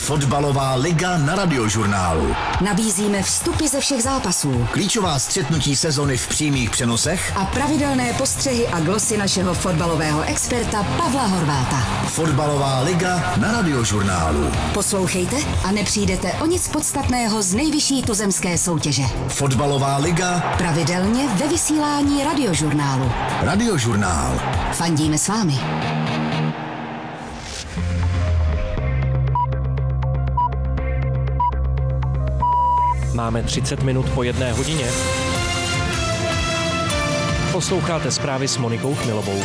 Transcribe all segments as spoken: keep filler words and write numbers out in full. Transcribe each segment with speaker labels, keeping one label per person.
Speaker 1: Fotbalová liga na Radiožurnálu.
Speaker 2: Nabízíme vstupy ze všech zápasů,
Speaker 1: Klíčová střetnutí sezony v přímých přenosech
Speaker 2: a pravidelné postřehy a glosy našeho fotbalového experta Pavla Horváta.
Speaker 1: Fotbalová liga na Radiožurnálu.
Speaker 2: Poslouchejte a nepřijdete o nic podstatného z nejvyšší tuzemské soutěže.
Speaker 1: Fotbalová liga
Speaker 2: pravidelně ve vysílání Radiožurnálu.
Speaker 1: Radiožurnál.
Speaker 2: Fandíme s vámi.
Speaker 3: Máme třicet minut po jedné hodině. Posloucháte zprávy s Monikou Chmilovou.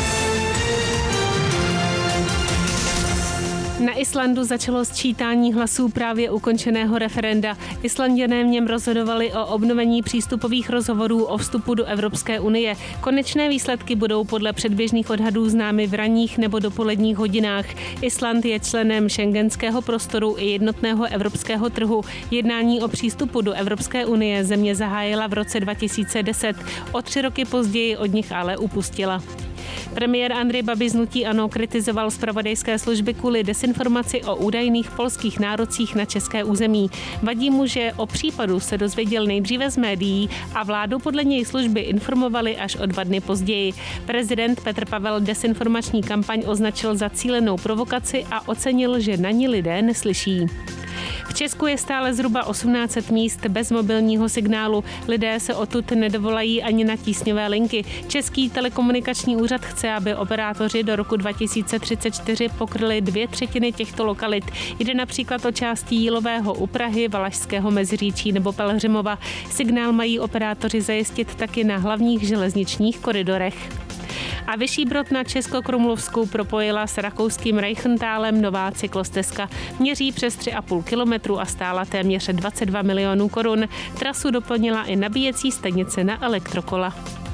Speaker 4: Na Islandu začalo sčítání hlasů právě ukončeného referenda. Islanďané v něm rozhodovali o obnovení přístupových rozhovorů o vstupu do Evropské unie. Konečné výsledky budou podle předběžných odhadů známy v ranních nebo dopoledních hodinách. Island je členem schengenského prostoru i jednotného evropského trhu. Jednání o přístupu do Evropské unie země zahájila v roce dva tisíce deset. O tři roky později od nich ale upustila. Premiér Andrej Babiš z hnutí ANO kritizoval zpravodajské služby kvůli desinformaci o údajných polských nárocích na české území. Vadí mu, že o případu se dozvěděl nejdříve z médií a vládu podle něj služby informovali až o dva dny později. Prezident Petr Pavel desinformační kampaň označil za cílenou provokaci a ocenil, že na ní lidé neslyší. V Česku je stále zhruba osmnáct set míst bez mobilního signálu. Lidé se odtud nedovolají ani na tísňové linky. Český telekomunikační úřad chce, aby operátoři do roku dva tisíce třicet čtyři pokryli dvě třetiny těchto lokalit. Jde například o části Jílového u Prahy, Valašského Meziříčí nebo Pelhřimova. Signál mají operátoři zajistit taky na hlavních železničních koridorech. A Vyšší Brod na Českokrumlovsku propojila s rakouským Reichentalem nová cyklostezka. Měří přes tři a půl kilometru a stála téměř dvacet dva milionů korun. Trasu doplnila i nabíjecí stanice na elektrokola.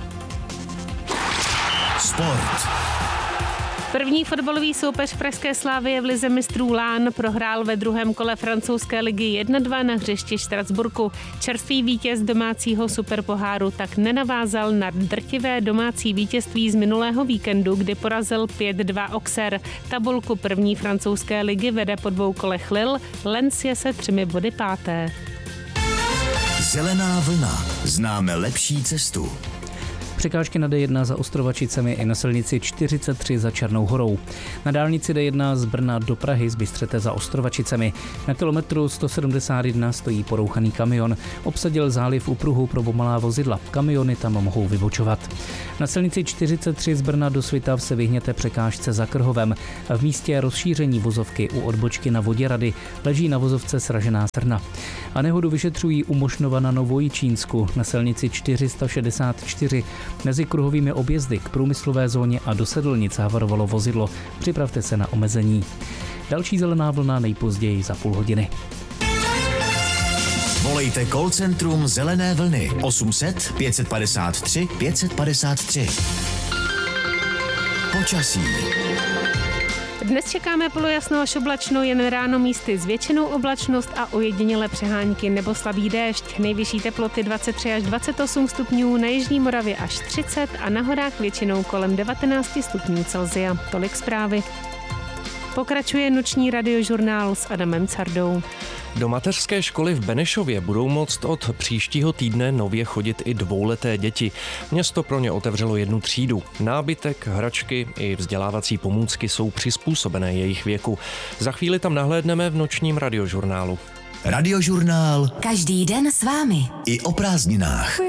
Speaker 1: Sport.
Speaker 4: První fotbalový soupeř pražské Slavie v lize mistrů Lán prohrál ve druhém kole francouzské ligy jedna dva na hřišti Štrasburku. Čerstvý vítěz domácího superpoháru tak nenavázal na drtivé domácí vítězství z minulého víkendu, kdy porazil pět dva Auxerre. Tabulku první francouzské ligy vede po dvou kolech Lille, Lens je se třemi body páté.
Speaker 1: Zelená vlna. Známe lepší cestu.
Speaker 5: Překážky na D jedna za Ostrovačicemi i na silnici čtyřicet tři za Černou Horou. Na dálnici D jedna z Brna do Prahy z Bystřete za Ostrovačicemi. Na kilometru sto sedmdesát jedna stojí porouchaný kamion. Obsadil záliv u pruhu pro pomalá vozidla. Kamiony tam mohou vybočovat. Na silnici čtyřicet tři z Brna do Svitav se vyhněte překážce za Krhovem. V místě rozšíření vozovky u odbočky na Voděrady leží na vozovce sražená srna. A nehodu vyšetřují u Mošnova na Novojičínsku na silnici čtyři sta šedesát čtyři. Mezi kruhovými objezdy k průmyslové zóně a do Sedlnic havarovalo vozidlo. Připravte se na omezení. Další zelená vlna nejpozději za půl hodiny.
Speaker 1: Volejte call centrum Zelené vlny osm set pět padesát tři pět padesát tři. Počasí.
Speaker 4: Dnes čekáme polojasno až oblačno, jen ráno místy s většinou oblačnost a ojedinělé přehánky nebo slabý déšť. Nejvyšší teploty dvacet tři až dvacet osm stupňů, na jižní Moravě až třicet a na horách většinou kolem devatenáct stupňů Celsia. Tolik zprávy. Pokračuje noční radiožurnál s Adamem Cardou.
Speaker 3: Do mateřské školy v Benešově budou moct od příštího týdne nově chodit i dvouleté děti. Město pro ně otevřelo jednu třídu. Nábytek, hračky i vzdělávací pomůcky jsou přizpůsobené jejich věku. Za chvíli tam nahlédneme v nočním radiožurnálu.
Speaker 1: Radiožurnál.
Speaker 2: Každý den s vámi.
Speaker 1: I o prázdninách.